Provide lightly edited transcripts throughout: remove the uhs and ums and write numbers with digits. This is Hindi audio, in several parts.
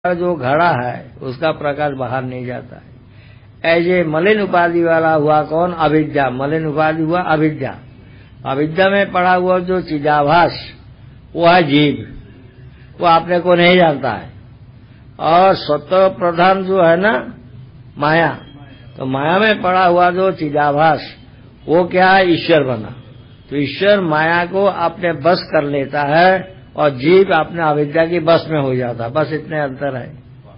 जो घड़ा है उसका प्रकाश बाहर नहीं जाता है। ऐसे मलिन उपाधि वाला हुआ कौन? अविद्या। मलिन उपाधि हुआ अविद्या। अविद्या में पड़ा हुआ जो चिदाभास वो है जीव, वो अपने को नहीं जानता है। और स्वतः प्रधान जो है ना माया, तो माया में पड़ा हुआ जो चिदाभास वो क्या है? ईश्वर बना। तो ईश्वर माया को अपने बस कर लेता है और जीव अपने अविद्या की बस में हो जाता है। बस इतने अंतर है।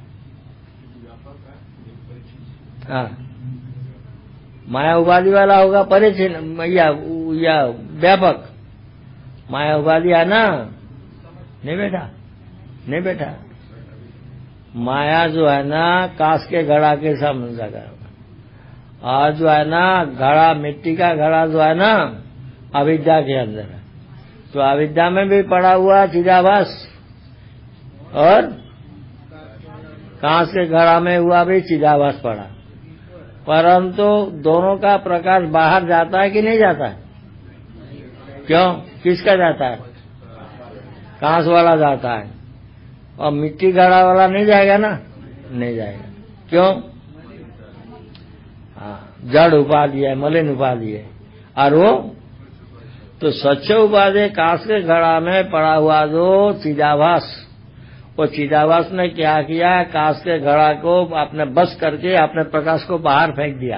हाँ, माया उपाधि वाला होगा परिचिन या व्यापक। माया उपाधि है ना, नहीं बेटा, नहीं बेटा। माया जो है ना कांच के घड़ा के सामने जगह, और जो है ना घड़ा, मिट्टी का घड़ा जो है ना अविद्या के अंदर है। तो अविद्या में भी पड़ा हुआ चिदाभास और कांच के घड़ा में हुआ भी चिदाभास पड़ा, परंतु दोनों का प्रकाश बाहर जाता है कि नहीं जाता है? क्यों? किसका जाता है? कांच वाला जाता है, और मिट्टी घड़ा वाला नहीं जाएगा ना, नहीं जाएगा। क्यों? हाँ, जड़ उपाधि है, मलिन उपाधि है। और वो तो स्वच्छ उपाधि कांच के घड़ा में पड़ा हुआ जो चिदाभास, वो चिदाभास ने क्या किया? कांच के घड़ा को अपने बस करके अपने प्रकाश को बाहर फेंक दिया।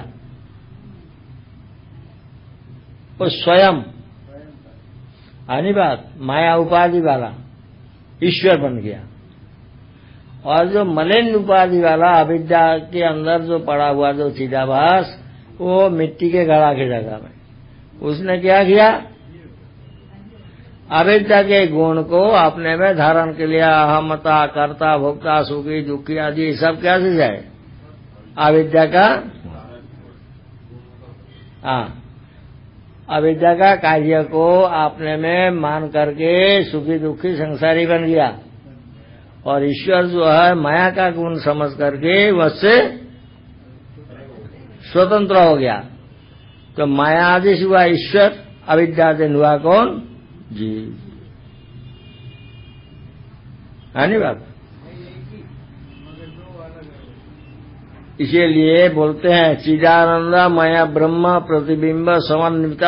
वो स्वयं आनी बात माया उपाधि वाला ईश्वर बन गया। और जो मलिन उपाधि वाला अविद्या के अंदर जो पड़ा हुआ जो चिदाभास, वो मिट्टी के घड़ा की जगह में उसने क्या किया? अविद्या के गुण को अपने में धारण के लिए अहमता, कर्ता, भोक्ता, सुखी, दुखी आदि सब क्या चीज है? अविद्या का, हाँ, अविद्या का कार्य को अपने में मान करके सुखी दुखी संसारी बन गया। और ईश्वर जो है माया का गुण समझ करके उससे स्वतंत्र हो गया। तो माया आदि से हुआ ईश्वर, अविद्या से हुआ कौन? जीव। है नहीं बात? इसीलिए बोलते हैं चिदानंद मया ब्रह्म प्रतिबिंब समन्विता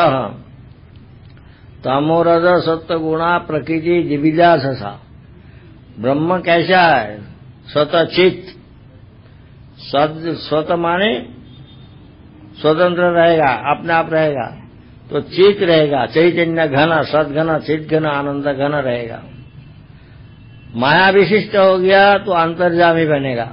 तमोरज सत्य गुणा प्रकृति दिविजा ससा। ब्रह्म कैसा है? स्वतः चित्त, स्वतः माने स्वतंत्र रहेगा, अपने आप रहेगा। तो चित्त रहेगा, चैतन्य घन, सदघन, चित्त घन, आनंद घन रहेगा। माया विशिष्ट हो गया तो अंतर्जामी बनेगा।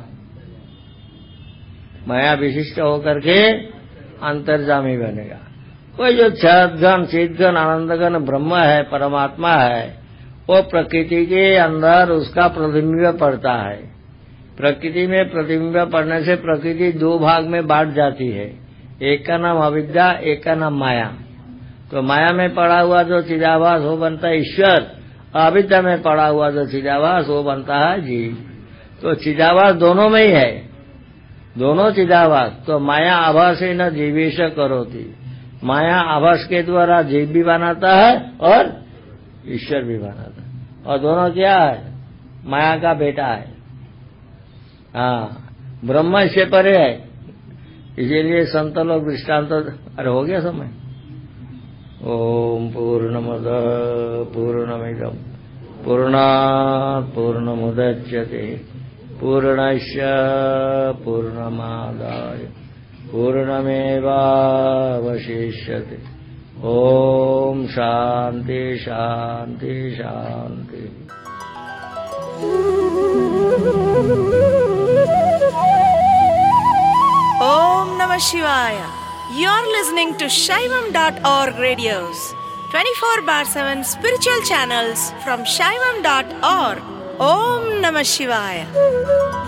माया विशिष्ट होकर के अंतर्जामी बनेगा। कोई जो सदघन, चित्त घन, आनंद घन ब्रह्म है, परमात्मा है, वो प्रकृति के अंदर उसका प्रतिबिंब पड़ता है। प्रकृति में प्रतिबिंब पड़ने से प्रकृति दो भाग में बांट जाती है। एक का नाम अविद्या, एक का नाम माया। तो माया में पड़ा हुआ जो चिदाभास वो बनता है ईश्वर, अविद्या में पड़ा हुआ जो चिदाभास वो बनता है जीव। तो चिदाभास दोनों में ही है, दोनों चिदाभास। तो माया आभास न जीवेश करोति, माया आभास के द्वारा जीव भी बनाता है और ईश्वर भी बनाता है। और दोनों क्या है? माया का बेटा है। हाँ, ब्रह्म इससे परे है। इसीलिए संत लोग दृष्टांत, अरे हो गया समय। ओम पूर्णमद पूर्णमिदं पूर्णात् पूर्णमुदच्यते पूर्णस्य पूर्णमादाय पूर्णमेवावशिष्यते। ओम शांति शांति शांति। Om Namah Shivaya. You're listening to Shaivam.org radios, 24/7 spiritual channels from Shaivam.org. Om Namah Shivaya.